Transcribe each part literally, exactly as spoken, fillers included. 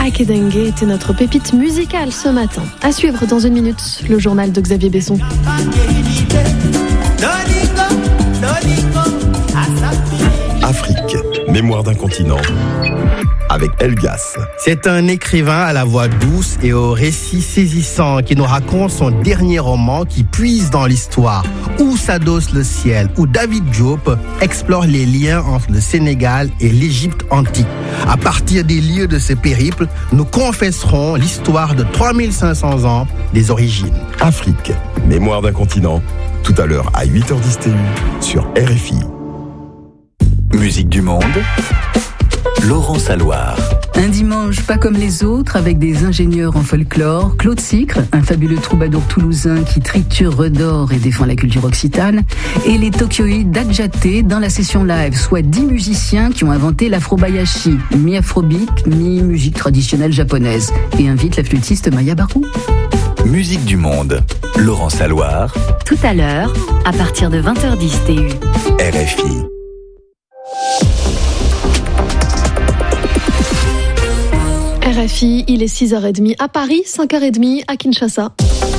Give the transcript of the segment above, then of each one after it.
Akedengue était notre pépite musicale ce matin. À suivre dans une minute, le journal de Xavier Besson. Afrique, mémoire d'un continent, avec Elgas. C'est un écrivain à la voix douce et au récit saisissant qui nous raconte son dernier roman qui puise dans l'histoire, où s'adosse le ciel, où David Diop explore les liens entre le Sénégal et l'Égypte antique. À partir des lieux de ce périple, nous confesserons l'histoire de trois mille cinq cents ans des origines. Afrique, mémoire d'un continent, tout à l'heure à huit heures dix T U sur R F I. Musique du monde, Laurent Saloir. Un dimanche pas comme les autres, avec des ingénieurs en folklore, Claude Sicre, un fabuleux troubadour toulousain qui triture, redore et défend la culture occitane, et les Tokyoïdes d'Adjaté dans la session live, soit dix musiciens qui ont inventé l'afrobayashi, mi-afrobeat, mi-musique traditionnelle japonaise, et invite la flûtiste Maya Barou. Musique du monde, Laurent Saloir. Tout à l'heure, à partir de vingt heures dix T U. R F I. R F I, il est six heures trente à Paris, cinq heures trente à Kinshasa.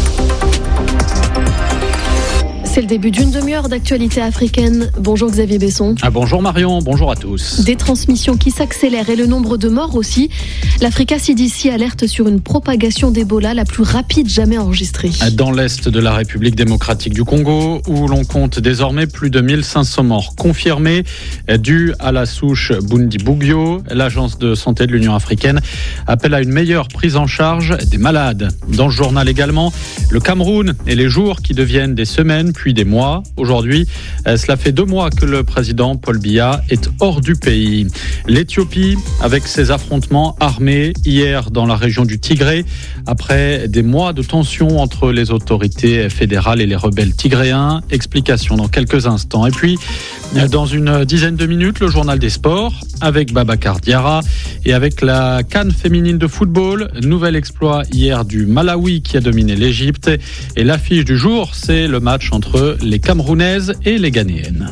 C'est le début d'une demi-heure d'actualité africaine. Bonjour Xavier Besson. Ah, bonjour Marion, bonjour à tous. Des transmissions qui s'accélèrent et le nombre de morts aussi. L'Africa C D C alerte sur une propagation d'Ebola la plus rapide jamais enregistrée. Dans l'est de la République démocratique du Congo, où l'on compte désormais plus de mille cinq cents morts confirmés, dus à la souche Bundibugyo, l'agence de santé de l'Union africaine appelle à une meilleure prise en charge des malades. Dans le journal également, le Cameroun et les jours qui deviennent des semaines, puis des mois. Aujourd'hui, cela fait deux mois que le président Paul Biya est hors du pays. L'Éthiopie, avec ses affrontements armés hier dans la région du Tigré, après des mois de tensions entre les autorités fédérales et les rebelles tigréens. Explication dans quelques instants. Et puis, dans une dizaine de minutes, le journal des sports avec Babacar Diarra et avec la CAN féminine de football. Nouvel exploit hier du Malawi qui a dominé l'Égypte. Et l'affiche du jour, c'est le match entre les Camerounaises et les Ghanéennes.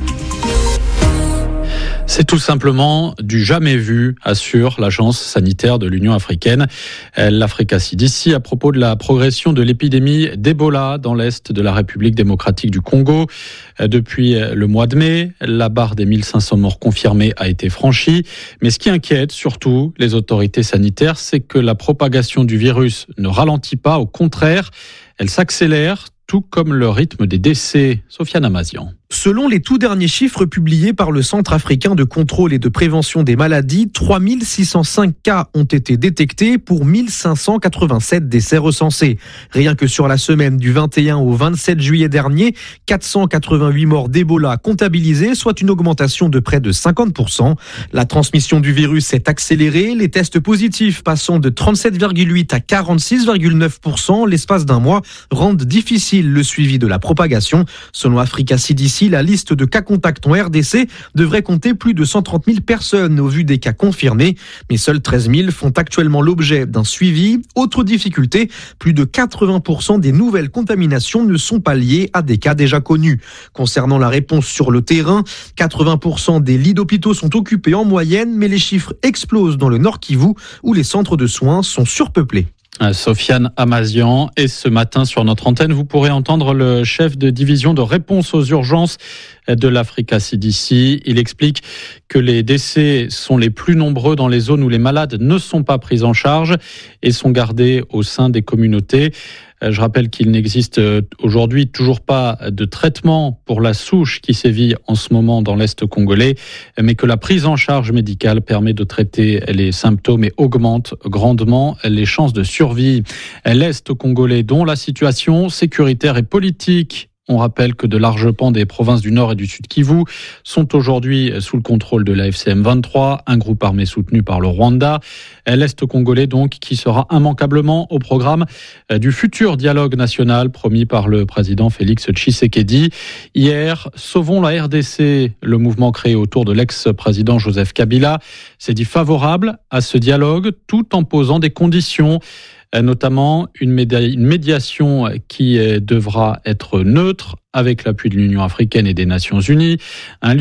C'est tout simplement du jamais vu, assure l'agence sanitaire de l'Union africaine, l'Africa C D C, à propos de la progression de l'épidémie d'Ebola dans l'est de la République démocratique du Congo. Depuis le mois de mai, la barre des mille cinq cents morts confirmés a été franchie. Mais ce qui inquiète surtout les autorités sanitaires, c'est que la propagation du virus ne ralentit pas, au contraire, elle s'accélère, tout comme le rythme des décès. Sofiane Amazian. Selon les tout derniers chiffres publiés par le Centre africain de contrôle et de prévention des maladies, trois mille six cent cinq cas ont été détectés pour mille cinq cent quatre-vingt-sept décès recensés. Rien que sur la semaine du vingt et un au vingt-sept juillet dernier, quatre cent quatre-vingt-huit morts d'Ebola comptabilisées, soit une augmentation de près de cinquante pour cent. La transmission du virus s'est accélérée, les tests positifs passant de trente-sept virgule huit à quarante-six virgule neuf pour cent l'espace d'un mois rendent difficile le suivi de la propagation. Selon Africa C D C, la liste de cas contacts en R D C devrait compter plus de cent trente mille personnes au vu des cas confirmés, mais seuls treize mille font actuellement l'objet d'un suivi. Autre difficulté, plus de quatre-vingts pour cent des nouvelles contaminations ne sont pas liées à des cas déjà connus. Concernant la réponse sur le terrain, quatre-vingts pour cent des lits d'hôpitaux sont occupés en moyenne, mais les chiffres explosent dans le Nord Kivu où les centres de soins sont surpeuplés. Sofiane Amazian. Et ce matin, sur notre antenne, vous pourrez entendre le chef de division de réponse aux urgences de l'Africa C D C. Il explique que les décès sont les plus nombreux dans les zones où les malades ne sont pas pris en charge et sont gardés au sein des communautés. Je rappelle qu'il n'existe aujourd'hui toujours pas de traitement pour la souche qui sévit en ce moment dans l'Est congolais, mais que la prise en charge médicale permet de traiter les symptômes et augmente grandement les chances de survie. L'Est congolais, dont la situation sécuritaire et politique, on rappelle que de larges pans des provinces du Nord et du Sud Kivu sont aujourd'hui sous le contrôle de l'A F C M vingt-trois, un groupe armé soutenu par le Rwanda. L'Est congolais, donc, qui sera immanquablement au programme du futur dialogue national promis par le président Félix Tshisekedi. Hier, Sauvons la R D C, le mouvement créé autour de l'ex-président Joseph Kabila, s'est dit favorable à ce dialogue tout en posant des conditions, notamment une, médi- une médiation qui devra être neutre avec l'appui de l'Union africaine et des Nations unies, un lieu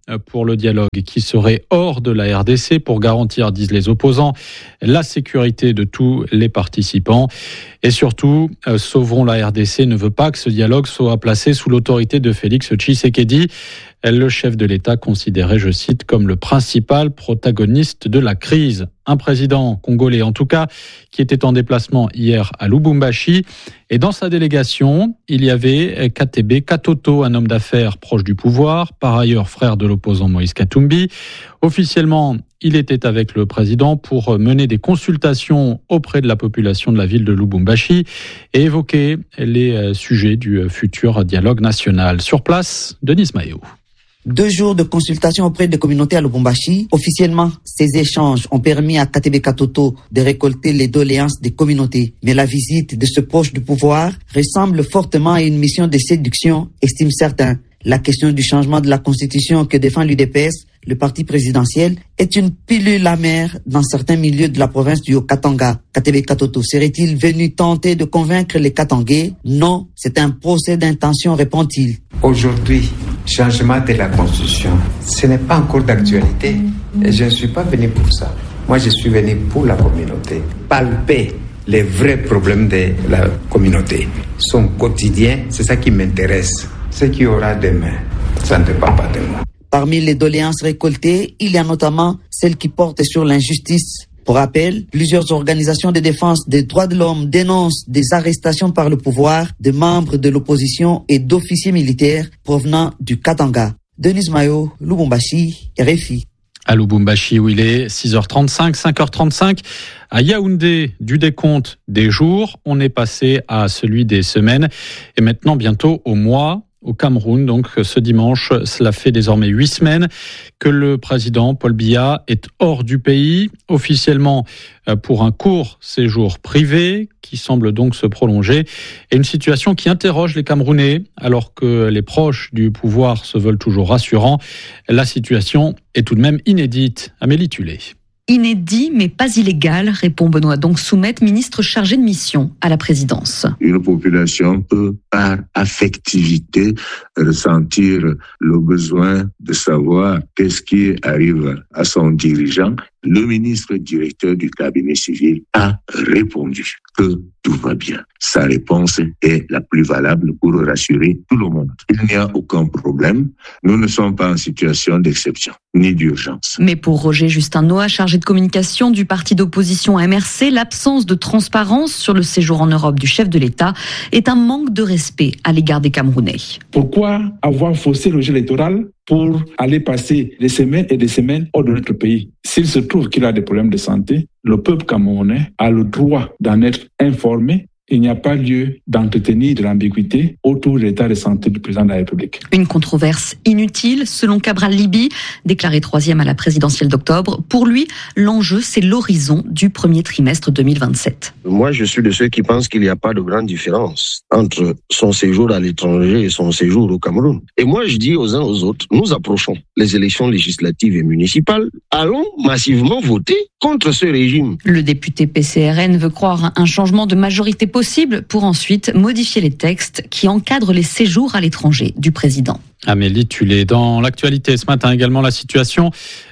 pour le dialogue qui serait hors de la R D C pour garantir, disent les opposants, la sécurité de tous les participants. Et surtout, euh, Sauvons la R D C ne veut pas que ce dialogue soit placé sous l'autorité de Félix Tshisekedi, le chef de l'État considéré, je cite, comme le principal protagoniste de la crise. Un président congolais, en tout cas, qui était en déplacement hier à Lubumbashi. Et dans sa délégation, il y avait Katebe Katoto, un homme d'affaires proche du pouvoir, par ailleurs frère de l'opposant Moïse Katumbi. Officiellement, il était avec le président pour mener des consultations auprès de la population de la ville de Lubumbashi et évoquer les sujets du futur dialogue national. Sur place, Denis Mayo. Deux jours de consultation auprès des communautés à Lubumbashi. Officiellement, ces échanges ont permis à Katebe Katoto de récolter les doléances des communautés. Mais la visite de ce proche du pouvoir ressemble fortement à une mission de séduction, estiment certains. La question du changement de la constitution que défend l'U D P S, le parti présidentiel, est une pilule amère dans certains milieux de la province du Haut-Katanga. Katebe Katoto serait-il venu tenter de convaincre les Katangais? Non, c'est un procès d'intention, répond-il. Aujourd'hui, changement de la constitution, ce n'est pas encore d'actualité. Et je ne suis pas venu pour ça. Moi, je suis venu pour la communauté. Palper les vrais problèmes de la communauté. Son quotidien, c'est ça qui m'intéresse. Ce qu'il y aura demain, ça ne dépend pas de moi. Parmi les doléances récoltées, il y a notamment celle qui porte sur l'injustice. Pour rappel, plusieurs organisations de défense des droits de l'homme dénoncent des arrestations par le pouvoir de membres de l'opposition et d'officiers militaires provenant du Katanga. Denis Mayo, Lubumbashi, R F I. À Lubumbashi, où il est six heures trente-cinq, cinq heures trente-cinq. À Yaoundé, du décompte des jours, on est passé à celui des semaines et maintenant bientôt au mois. Au Cameroun, donc ce dimanche, cela fait désormais huit semaines que le président Paul Biya est hors du pays, officiellement pour un court séjour privé qui semble donc se prolonger. Et une situation qui interroge les Camerounais, alors que les proches du pouvoir se veulent toujours rassurants. La situation est tout de même inédite. Amélie Tulé. Inédit, mais pas illégal, répond Benoît donc Soumette, ministre chargé de mission à la présidence. Une population peut, par affectivité, ressentir le besoin de savoir qu'est-ce qui arrive à son dirigeant. Le ministre directeur du cabinet civil a répondu que tout va bien. Sa réponse est la plus valable pour rassurer tout le monde. Il n'y a aucun problème. Nous ne sommes pas en situation d'exception, ni d'urgence. Mais pour Roger Justin Noah, chargé de communication du parti d'opposition M R C, l'absence de transparence sur le séjour en Europe du chef de l'État est un manque de respect à l'égard des Camerounais. Pourquoi avoir faussé le jeu électoral pour aller passer des semaines et des semaines hors de notre pays? S'il se trouve qu'il a des problèmes de santé, le peuple camerounais a le droit d'en être informé. Il n'y a pas lieu d'entretenir de l'ambiguïté autour de l'état de santé du président de la République. Une controverse inutile, selon Cabral Libi, déclaré troisième à la présidentielle d'octobre. Pour lui, l'enjeu, c'est l'horizon du premier trimestre deux mille vingt-sept. Moi, je suis de ceux qui pensent qu'il n'y a pas de grande différence entre son séjour à l'étranger et son séjour au Cameroun. Et moi, je dis aux uns aux autres, nous approchons les élections législatives et municipales. Allons massivement voter contre ce régime. Le député P C R N veut croire un changement de majorité possible pour ensuite modifier les textes qui encadrent les séjours à l'étranger du président. Amélie Tulé. Dans l'actualité ce matin également, la situation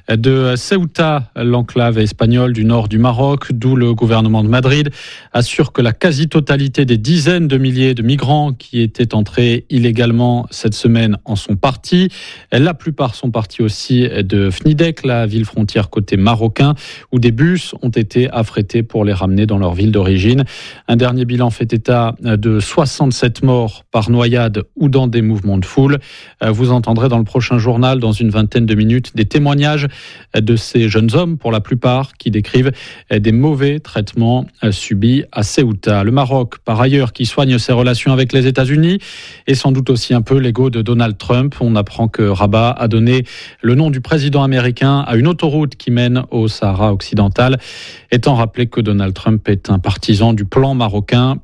de Ceuta, l'enclave espagnole du nord du Maroc, d'où le gouvernement de Madrid assure que la quasi-totalité des dizaines de milliers de migrants qui étaient entrés illégalement cette semaine en sont partis. La plupart sont partis aussi de Fnidek, la ville frontière côté marocain, où des bus ont été affrétés pour les ramener dans leur ville d'origine. Un dernier bilan fait état de soixante-sept morts par noyade ou dans des mouvements de foule. Vous entendrez dans le prochain journal, dans une vingtaine de minutes, des témoignages de ces jeunes hommes, pour la plupart, qui décrivent des mauvais traitements subis à Ceuta. Le Maroc, par ailleurs, qui soigne ses relations avec les États-Unis et sans doute aussi un peu l'ego de Donald Trump. On apprend que Rabat a donné le nom du président américain à une autoroute qui mène au Sahara occidental, étant rappelé que Donald Trump est un partisan du plan marocain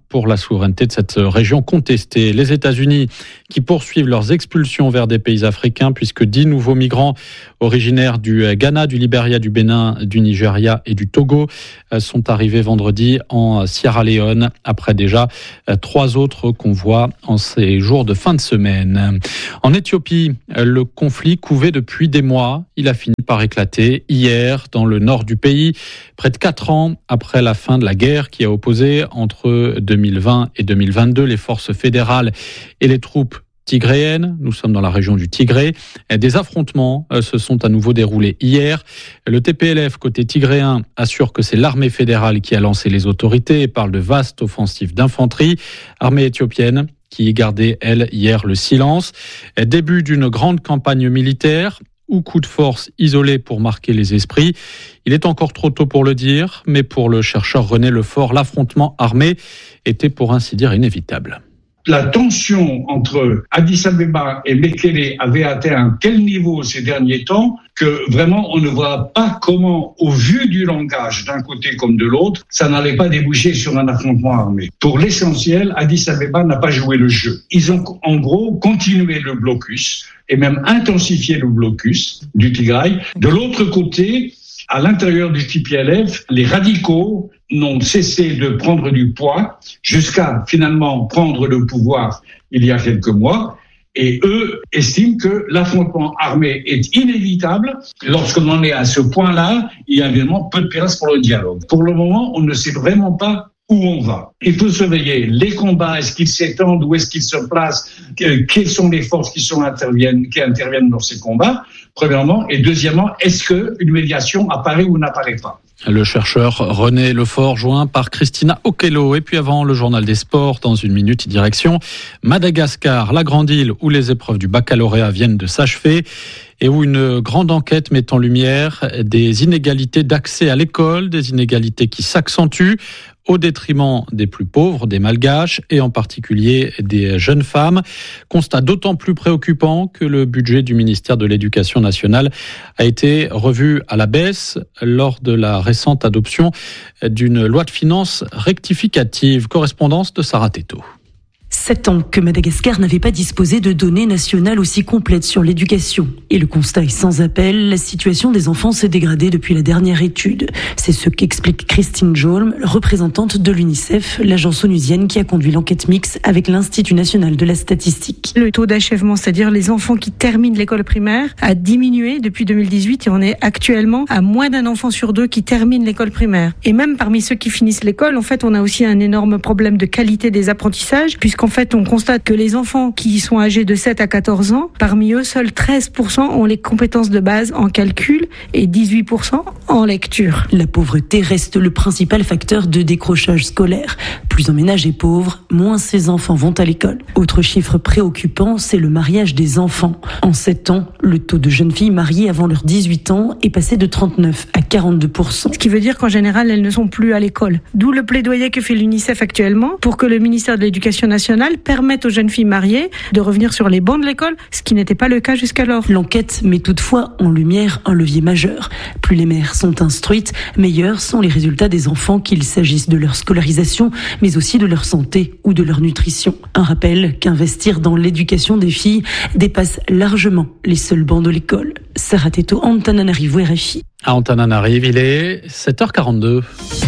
pour la souveraineté de cette région contestée. Les États-Unis qui poursuivent leurs expulsions vers des pays africains puisque dix nouveaux migrants originaires du Ghana, du Libéria, du Bénin, du Nigeria et du Togo sont arrivés vendredi en Sierra Leone après déjà trois autres convois en ces jours de fin de semaine. En Éthiopie, le conflit couvait depuis des mois. Il a fini par éclater hier dans le nord du pays, près de quatre ans après la fin de la guerre qui a opposé entre deux mille vingt et deux mille vingt-deux les forces fédérales et les troupes tigréennes. Nous sommes dans la région du Tigré. Des affrontements se sont à nouveau déroulés hier. Le T P L F côté tigréen assure que c'est l'armée fédérale qui a lancé les autorités et parle de vastes offensives d'infanterie. Armée éthiopienne qui gardait, elle, hier le silence. Début d'une grande campagne militaire ou coup de force isolé pour marquer les esprits. Il est encore trop tôt pour le dire, mais pour le chercheur René Lefort, l'affrontement armé était pour ainsi dire inévitable. La tension entre Addis Abeba et Mekele avait atteint un tel niveau ces derniers temps que vraiment on ne voit pas comment, au vu du langage d'un côté comme de l'autre, ça n'allait pas déboucher sur un affrontement armé. Pour l'essentiel, Addis Abeba n'a pas joué le jeu. Ils ont en gros continué le blocus et même intensifié le blocus du Tigray. De l'autre côté, à l'intérieur du T P L F, les radicaux n'ont cessé de prendre du poids jusqu'à finalement prendre le pouvoir il y a quelques mois. Et eux estiment que l'affrontement armé est inévitable. Lorsqu'on en est à ce point-là, il y a évidemment peu de place pour le dialogue. Pour le moment, on ne sait vraiment pas où on va. Il faut surveiller les combats, est-ce qu'ils s'étendent, où est-ce qu'ils se placent, quelles sont les forces qui, sont interviennent, qui interviennent dans ces combats, premièrement. Et deuxièmement, est-ce qu'une médiation apparaît ou n'apparaît pas? Le chercheur René Lefort, joint par Christina Okello. Et puis avant, le journal des sports, dans une minute, direction Madagascar, la grande île où les épreuves du baccalauréat viennent de s'achever et où une grande enquête met en lumière des inégalités d'accès à l'école, des inégalités qui s'accentuent au détriment des plus pauvres, des Malgaches et en particulier des jeunes femmes. Constat d'autant plus préoccupant que le budget du ministère de l'Éducation nationale a été revu à la baisse lors de la récente adoption d'une loi de finances rectificative. Correspondance de Sarah Teto. Sept ans que Madagascar n'avait pas disposé de données nationales aussi complètes sur l'éducation. Et le constat est sans appel, la situation des enfants s'est dégradée depuis la dernière étude. C'est ce qu'explique Christine Jolm, représentante de l'UNICEF, l'agence onusienne qui a conduit l'enquête mixte avec l'Institut national de la statistique. Le taux d'achèvement, c'est-à-dire les enfants qui terminent l'école primaire, a diminué depuis deux mille dix-huit et on est actuellement à moins d'un enfant sur deux qui termine l'école primaire. Et même parmi ceux qui finissent l'école, en fait, on a aussi un énorme problème de qualité des apprentissages, puisque En fait, on constate que les enfants qui sont âgés de sept à quatorze ans, parmi eux, seuls treize pour cent ont les compétences de base en calcul et dix-huit pour cent en lecture. La pauvreté reste le principal facteur de décrochage scolaire. Plus un ménage est pauvre, moins ses enfants vont à l'école. Autre chiffre préoccupant, c'est le mariage des enfants. En sept ans, le taux de jeunes filles mariées avant leurs dix-huit ans est passé de trente-neuf à quarante-deux pour cent. Ce qui veut dire qu'en général, elles ne sont plus à l'école. D'où le plaidoyer que fait l'UNICEF actuellement pour que le ministère de l'Éducation nationale permettent aux jeunes filles mariées de revenir sur les bancs de l'école, ce qui n'était pas le cas jusqu'alors. L'enquête met toutefois en lumière un levier majeur. Plus les mères sont instruites, meilleurs sont les résultats des enfants, qu'il s'agisse de leur scolarisation, mais aussi de leur santé ou de leur nutrition. Un rappel qu'investir dans l'éducation des filles dépasse largement les seuls bancs de l'école. Sarah Teto, Antananarivo, R F I. À Antananarivo, il est sept heures quarante-deux.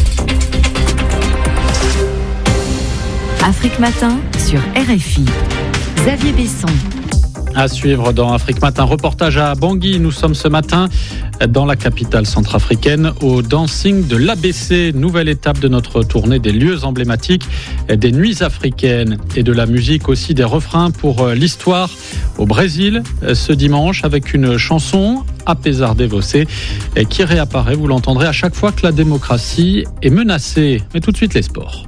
Afrique Matin sur R F I. Xavier Besson. À suivre dans Afrique Matin, reportage à Bangui. Nous sommes ce matin dans la capitale centrafricaine au dancing de l'A B C. Nouvelle étape de notre tournée des lieux emblématiques des nuits africaines et de la musique aussi, des refrains pour l'histoire au Brésil ce dimanche avec une chanson Apesar de Você qui réapparaît, vous l'entendrez à chaque fois que la démocratie est menacée. Mais tout de suite les sports.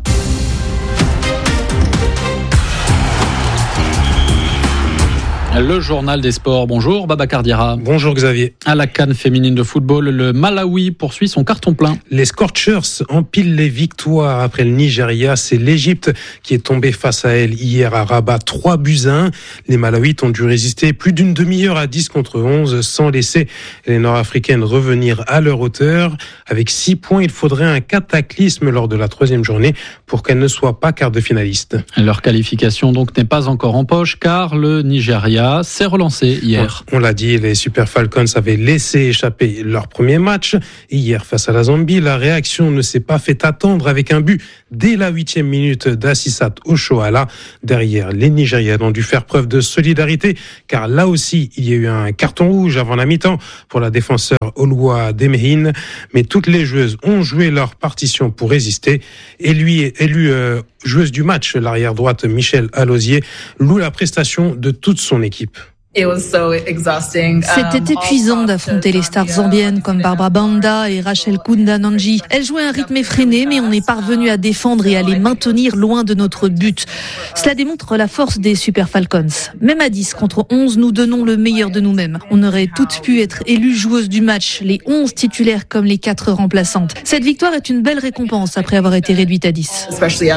Le journal des sports. Bonjour Babacar Diarra. Bonjour Xavier. À la CAN féminine de football, le Malawi poursuit son carton plein. Les Scorchers empilent les victoires après le Nigeria. C'est l'Égypte qui est tombée face à elle hier à Rabat, trois buts à un. Les Malawites ont dû résister plus d'une demi-heure à dix contre onze sans laisser les Nord-Africaines revenir à leur hauteur. Avec six points, il faudrait un cataclysme lors de la troisième journée pour qu'elles ne soient pas quart de finalistes. Leur qualification donc n'est pas encore en poche car le Nigeria s'est relancé hier. On l'a dit, les Super Falcons avaient laissé échapper leur premier match. Hier, face à la Zambie, la réaction ne s'est pas fait attendre avec un but dès la huitième minute d'Assissat Oshoala. Derrière, les Nigériennes ont dû faire preuve de solidarité car là aussi, il y a eu un carton rouge avant la mi-temps pour la défenseur Oluwa Demehin. Mais toutes les joueuses ont joué leur partition pour résister. Et lui, élu euh, joueuse du match, l'arrière droite Michelle Alosier, loue la prestation de toute son équipe. C'était épuisant d'affronter les stars zambiennes comme Barbara Banda et Rachel Kunda Nanji. Elles jouaient un rythme effréné, mais on est parvenu à défendre et à les maintenir loin de notre but. Cela démontre la force des Super Falcons. Même à dix contre onze, nous donnons le meilleur de nous-mêmes. On aurait toutes pu être élues joueuses du match, les onze titulaires comme les quatre remplaçantes. Cette victoire est une belle récompense après avoir été réduite à dix.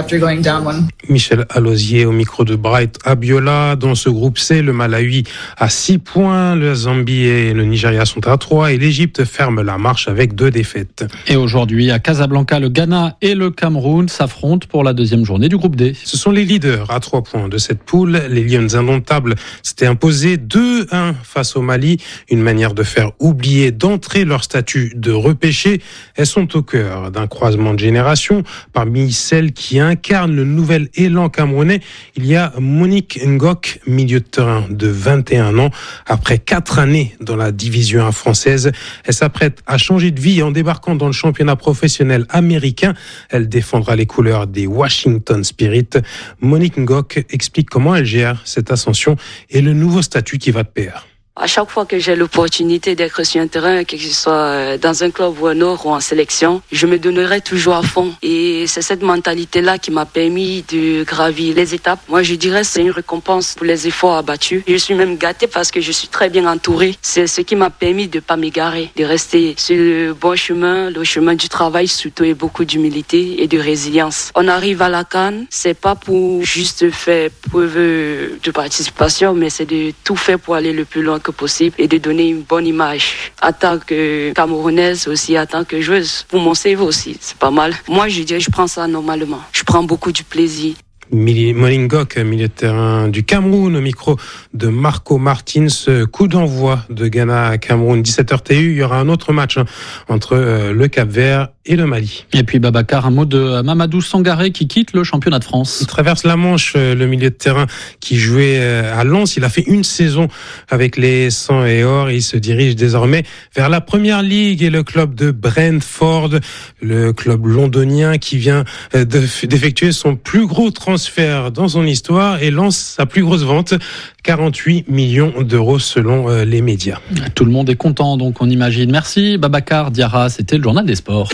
Michel Alosier au micro de Bright Abiola. Dans ce groupe C, le Malawi à six points, le Zambie et le Nigeria sont à trois et l'Égypte ferme la marche avec deux défaites. Et aujourd'hui, à Casablanca, le Ghana et le Cameroun s'affrontent pour la deuxième journée du groupe D. Ce sont les leaders à trois points de cette poule. Les Lions indomptables s'étaient imposés deux un face au Mali, une manière de faire oublier d'entrer leur statut de repêché. Elles sont au cœur d'un croisement de générations. Parmi celles qui incarnent le nouvel élan camerounais, il y a Monique Ngok, milieu de terrain de vingt et un ans. Après quatre années dans la division un française, elle s'apprête à changer de vie en débarquant dans le championnat professionnel américain. Elle défendra les couleurs des Washington Spirit. Monique Ngok explique comment elle gère cette ascension et le nouveau statut qui va de pair. À chaque fois que j'ai l'opportunité d'être sur un terrain, que ce soit dans un club ou un autre ou en sélection, je me donnerai toujours à fond. Et c'est cette mentalité-là qui m'a permis de gravir les étapes. Moi, je dirais que c'est une récompense pour les efforts abattus. Je suis même gâtée parce que je suis très bien entourée. C'est ce qui m'a permis de ne pas m'égarer, de rester sur le bon chemin, le chemin du travail, surtout et beaucoup d'humilité et de résilience. On arrive à la CAN, c'est pas pour juste faire preuve de participation, mais c'est de tout faire pour aller le plus loin que possible et de donner une bonne image en tant que Camerounaise aussi, en tant que joueuse. Pour mon C V aussi, c'est pas mal. Moi, je dirais, je prends ça normalement. Je prends beaucoup du plaisir. Monique Ngok, milieu de terrain du Cameroun, au micro de Marco Martins. Coup d'envoi de Ghana-Cameroun, dix-sept heures T U. Il y aura un autre match hein, entre euh, le Cap-Vert et le Mali. Et puis Babacar, un mot de Mamadou Sangaré qui quitte le championnat de France. Il traverse la Manche, le milieu de terrain qui jouait à Lens. Il a fait une saison avec les cent et or et il se dirige désormais vers la Première Ligue et le club de Brentford, le club londonien qui vient d'effectuer son plus gros transfert dans son histoire et lance sa plus grosse vente, quarante-huit millions d'euros selon les médias. Tout le monde est content, donc on imagine. Merci Babacar Diarra, c'était le journal des sports.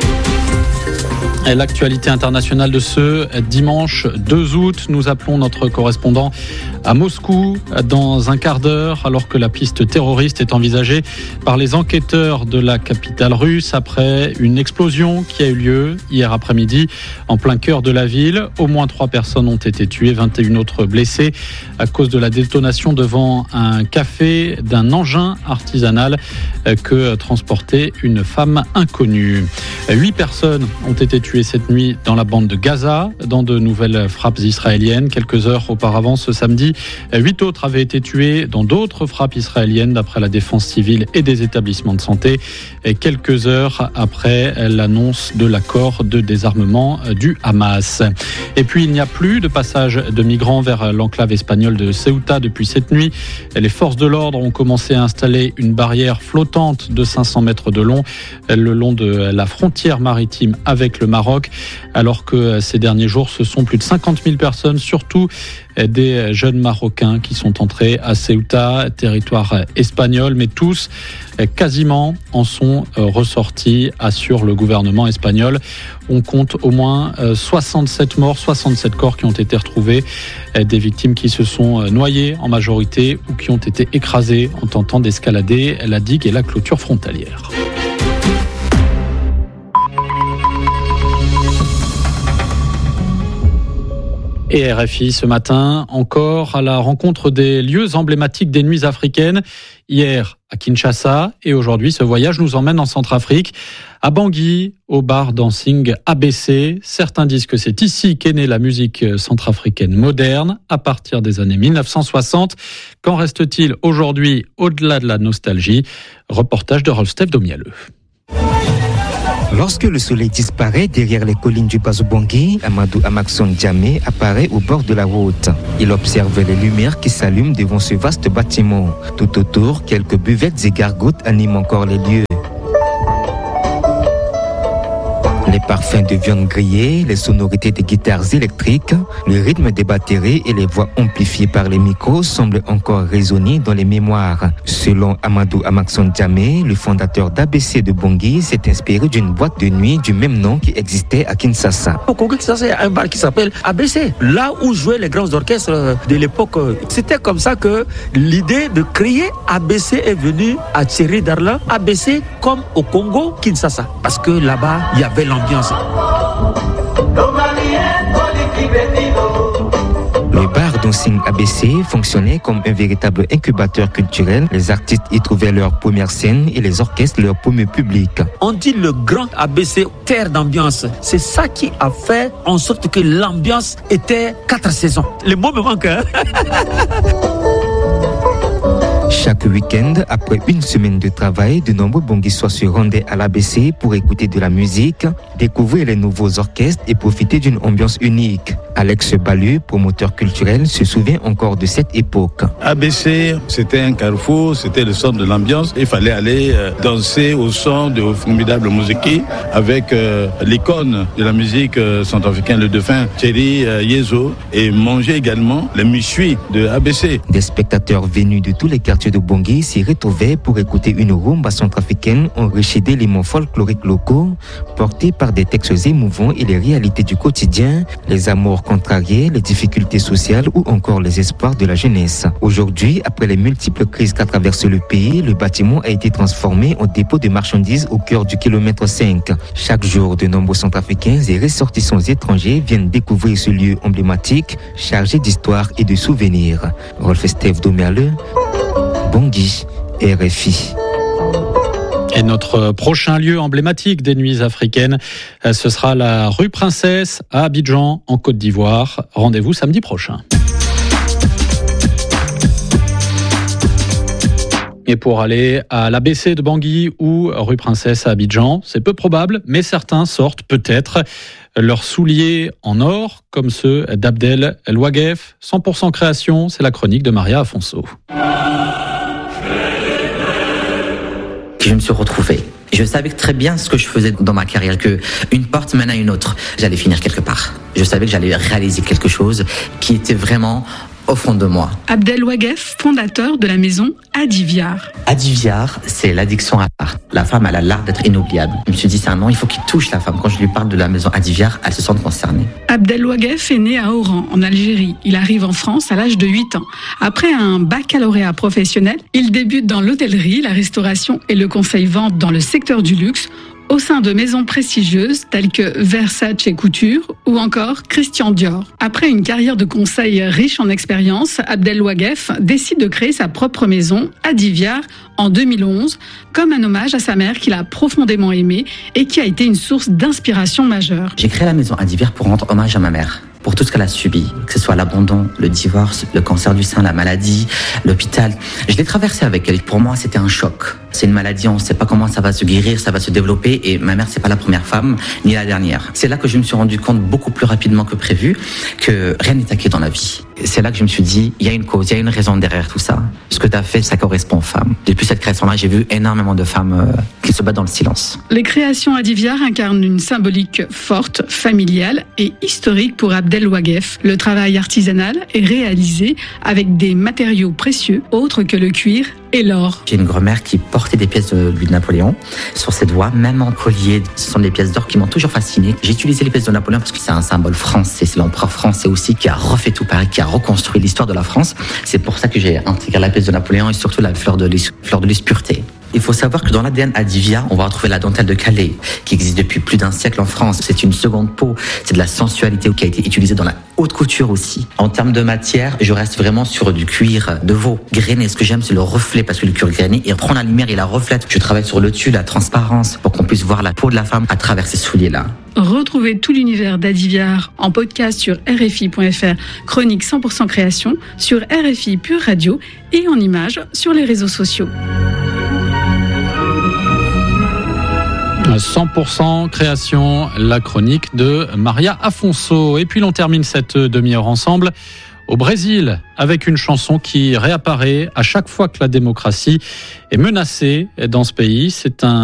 Et l'actualité internationale de ce dimanche deux août, nous appelons notre correspondant à Moscou dans un quart d'heure alors que la piste terroriste est envisagée par les enquêteurs de la capitale russe après une explosion qui a eu lieu hier après-midi en plein cœur de la ville. Au moins trois personnes ont été tuées, vingt et une autres blessées à cause de la détonation devant un café d'un engin artisanal que transportait une femme inconnue. Huit personnes ont été tuées cette nuit dans la bande de Gaza, dans de nouvelles frappes israéliennes. Quelques heures auparavant, ce samedi, huit autres avaient été tués dans d'autres frappes israéliennes, d'après la défense civile et des établissements de santé. Et quelques heures après l'annonce de l'accord de désarmement du Hamas. Et puis, il n'y a plus de passage de migrants vers l'enclave espagnole de Ceuta depuis cette nuit. Les forces de l'ordre ont commencé à installer une barrière flottante de cinq cents mètres de long le long de la frontière maritime avec le Maroc. Maroc, alors que ces derniers jours, ce sont plus de cinquante mille personnes, surtout des jeunes Marocains qui sont entrés à Ceuta, territoire espagnol, mais tous quasiment en sont ressortis, assure le gouvernement espagnol. On compte au moins soixante-sept morts, soixante-sept corps qui ont été retrouvés, des victimes qui se sont noyées en majorité ou qui ont été écrasées en tentant d'escalader la digue et la clôture frontalière. Et R F I ce matin, encore à la rencontre des lieux emblématiques des nuits africaines. Hier à Kinshasa et aujourd'hui, ce voyage nous emmène en Centrafrique, à Bangui, au bar dancing A B C. Certains disent que c'est ici qu'est née la musique centrafricaine moderne, à partir des années mille neuf cent soixante. Qu'en reste-t-il aujourd'hui, au-delà de la nostalgie ? Reportage de Rolf Steph Domialeux. Lorsque le soleil disparaît derrière les collines du Bazo-Bangui, Amadou Amakson Djamé apparaît au bord de la route. Il observe les lumières qui s'allument devant ce vaste bâtiment. Tout autour, quelques buvettes et gargotes animent encore les lieux. Les parfums de viande grillée, les sonorités des guitares électriques, le rythme des batteries et les voix amplifiées par les micros semblent encore résonner dans les mémoires. Selon Amadou Amakson Djamé, le fondateur d'A B C de Bangui s'est inspiré d'une boîte de nuit du même nom qui existait à Kinshasa. Au Congo, Kinshasa, il y a un bar qui s'appelle A B C, là où jouaient les grands orchestres de l'époque. C'était comme ça que l'idée de créer A B C est venue à Thierry Darlan. A B C comme au Congo, Kinshasa, parce que là-bas, il y avait l'ambiance. Le bar dancing A B C fonctionnait comme un véritable incubateur culturel. Les artistes y trouvaient leur première scène et les orchestres leur premier public. On dit le grand A B C, terre d'ambiance. C'est ça qui a fait en sorte que l'ambiance était quatre saisons. Le mot me manque, hein? Chaque week-end, après une semaine de travail, de nombreux Banguissois se rendaient à l'A B C pour écouter de la musique, découvrir les nouveaux orchestres et profiter d'une ambiance unique. Alex Balu, promoteur culturel, se souvient encore de cette époque. A B C, c'était un carrefour, c'était le centre de l'ambiance. Il fallait aller euh, danser au son de formidables musiques avec euh, l'icône de la musique euh, centrafricaine, le dauphin Thierry euh, Yezo, et manger également les méchouis de A B C. Des spectateurs venus de tous les quartiers de Bangui s'y retrouvaient pour écouter une rumba centrafricaine enrichie d'éléments folkloriques locaux, portés par des textes émouvants et les réalités du quotidien, les amours contrariés, les difficultés sociales ou encore les espoirs de la jeunesse. Aujourd'hui, après les multiples crises qu'a traversé le pays, le bâtiment a été transformé en dépôt de marchandises au cœur du kilomètre cinq. Chaque jour, de nombreux Centrafricains et ressortissants étrangers viennent découvrir ce lieu emblématique, chargé d'histoire et de souvenirs. Rolf Steph Domialeux, Bangui, R F I. Et notre prochain lieu emblématique des nuits africaines, ce sera la rue Princesse à Abidjan, en Côte d'Ivoire. Rendez-vous samedi prochain. Et pour aller à l'A B C de Bangui ou rue Princesse à Abidjan, c'est peu probable, mais certains sortent peut-être leurs souliers en or, comme ceux d'Abdel El Ouagef. cent pour cent création, c'est la chronique de Maria Afonso. Je me suis retrouvé. Je savais très bien ce que je faisais dans ma carrière, que une porte mène à une autre. J'allais finir quelque part. Je savais que j'allais réaliser quelque chose qui était vraiment au fond de moi. Abdel Ouagef, fondateur de la maison Adiviar. Adiviar, c'est l'addiction à l'art. La femme, elle a l'art d'être inoubliable. Je me suis dit, c'est un nom, il faut qu'il touche la femme. Quand je lui parle de la maison Adiviar, elle se sent concernée. Abdel Ouagef est né à Oran, en Algérie. Il arrive en France à l'âge de huit ans. Après un baccalauréat professionnel, il débute dans l'hôtellerie, la restauration et le conseil-vente dans le secteur du luxe, au sein de maisons prestigieuses telles que Versace et Couture ou encore Christian Dior. Après une carrière de conseil riche en expérience, Abdel Ouagef décide de créer sa propre maison, Adiviar, en deux mille onze, comme un hommage à sa mère qu'il a profondément aimée et qui a été une source d'inspiration majeure. J'ai créé la maison Adiviar pour rendre hommage à ma mère, pour tout ce qu'elle a subi, que ce soit l'abandon, le divorce, le cancer du sein, la maladie, l'hôpital. Je l'ai traversé avec elle. Pour moi, c'était un choc. C'est une maladie, on ne sait pas comment ça va se guérir, ça va se développer. Et ma mère, c'est pas la première femme, ni la dernière. C'est là que je me suis rendu compte beaucoup plus rapidement que prévu que rien n'est acquis dans la vie. C'est là que je me suis dit, il y a une cause, il y a une raison derrière tout ça. Ce que tu as fait, ça correspond aux femmes. Depuis cette création-là, j'ai vu énormément de femmes euh, qui se battent dans le silence. Les créations Adiviar incarnent une symbolique forte, familiale et historique pour Abdel Ouagef. Le travail artisanal est réalisé avec des matériaux précieux, autres que le cuir et l'or. J'ai une grand-mère qui portait des pièces de Louis de Napoléon sur ses doigts, même en collier. Ce sont des pièces d'or qui m'ont toujours fasciné. J'ai utilisé les pièces de Napoléon parce que c'est un symbole français. C'est l'empereur français aussi qui a refait tout Paris, qui a reconstruit l'histoire de la France. C'est pour ça que j'ai intégré la pièce de Napoléon et surtout la fleur de lys, fleur de lys pureté. Il faut savoir que dans l'A D N Adiviar, on va retrouver la dentelle de Calais, qui existe depuis plus d'un siècle en France. C'est une seconde peau, c'est de la sensualité qui a été utilisée dans la haute couture aussi. En termes de matière, je reste vraiment sur du cuir de veau grainé. Ce que j'aime, c'est le reflet, parce que le cuir grainé, il prend la lumière, il la reflète. Je travaille sur le dessus, la transparence, pour qu'on puisse voir la peau de la femme à travers ces souliers-là. Retrouvez tout l'univers d'Adiviar en podcast sur R F I point F R, chronique cent pour cent création, sur R F I Pure Radio et en images sur les réseaux sociaux. cent pour cent création, la chronique de Maria Afonso. Et puis l'on termine cette demi-heure ensemble au Brésil avec une chanson qui réapparaît à chaque fois que la démocratie est menacée dans ce pays. C'est un